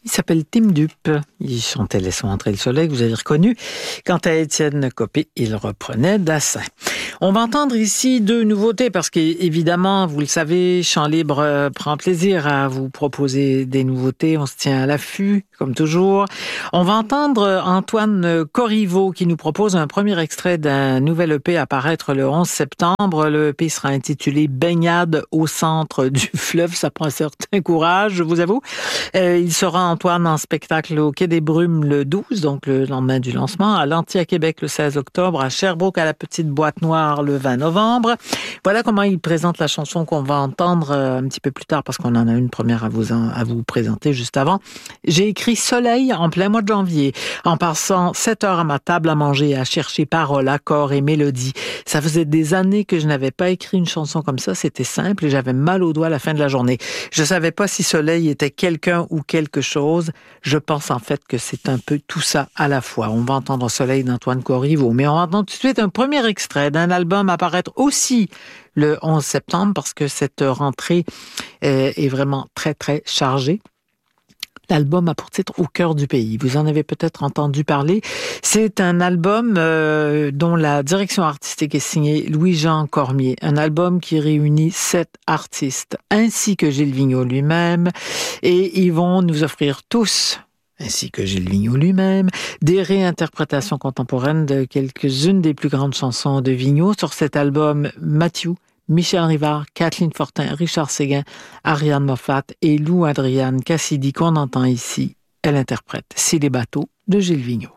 Il s'appelle Tim Dupe. Il chantait Laissons entrer le soleil, que vous avez reconnu. Quant à Étienne Copé, il reprenait Dassin. On va entendre ici deux nouveautés parce qu'évidemment, vous le savez, Chant Libre prend plaisir à vous proposer des nouveautés. On se tient à l'affût, comme toujours. On va entendre Antoine Corriveau qui nous propose un premier extrait d'un nouvel EP à paraître le 11 septembre. Le EP sera intitulé Baignade au centre du fleuve. Ça prend un certain courage, je vous avoue. Il sera, Antoine, en spectacle au Quai des Brumes le 12, donc le lendemain du lancement, à l'Anti à Québec le 16 octobre, à Sherbrooke à la Petite Boîte Noire le 20 novembre. Voilà comment il présente la chanson qu'on va entendre un petit peu plus tard, parce qu'on en a une première à vous présenter juste avant. J'ai écrit Soleil en plein mois de janvier, en passant 7 heures à ma table à manger, à chercher paroles, accords et mélodies. Ça faisait des années que je n'avais pas écrit une chanson comme ça, c'était simple et j'avais mal aux doigts à la fin de la journée. Je savais pas si Soleil était quelqu'un ou quelque chose. Je pense en fait que c'est un peu tout ça à la fois. On va entendre Soleil d'Antoine Corriveau, mais on va entendre tout de suite un premier extrait d'un album à paraître aussi le 11 septembre parce que cette rentrée est vraiment très très chargée. L'album a pour titre Au cœur du pays. Vous en avez peut-être entendu parler. C'est un album dont la direction artistique est signée Louis-Jean Cormier. Un album qui réunit 7 artistes, ainsi que Gilles Vigneault lui-même. Et ils vont nous offrir tous, ainsi que Gilles Vigneault lui-même, des réinterprétations contemporaines de quelques-unes des plus grandes chansons de Vigneault. Sur cet album, Mathieu, Michel Rivard, Kathleen Fortin, Richard Séguin, Ariane Moffat et Lou Adriane Cassidy qu'on entend ici. Elle interprète Si les bateaux de Gilles Vigneault.